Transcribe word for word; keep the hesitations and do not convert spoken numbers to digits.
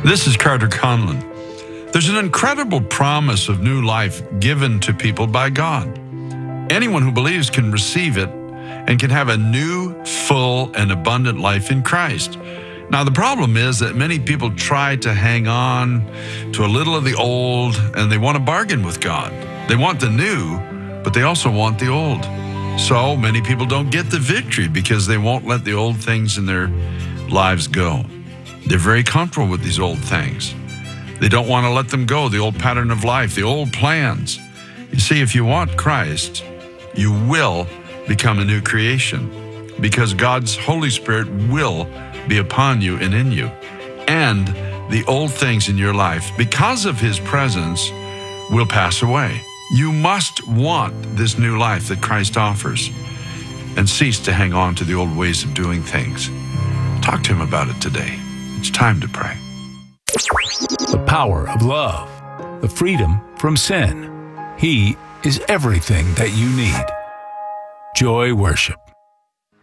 This is Carter Conlon. There's an incredible promise of new life given to people by God. Anyone who believes can receive it and can have a new, full, and abundant life in Christ. Now, the problem is that many people try to hang on to a little of the old, and they want to bargain with God. They want the new, but they also want the old. So many people don't get the victory because they won't let the old things in their lives go. They're very comfortable with these old things. They don't want to let them go, the old pattern of life, the old plans. You see, if you want Christ, you will become a new creation because God's Holy Spirit will be upon you and in you. And the old things in your life, because of His presence, will pass away. You must want this new life that Christ offers and cease to hang on to the old ways of doing things. Talk to Him about it today. It's time to pray. The power of love, the freedom from sin. He is everything that you need. Joy Worship.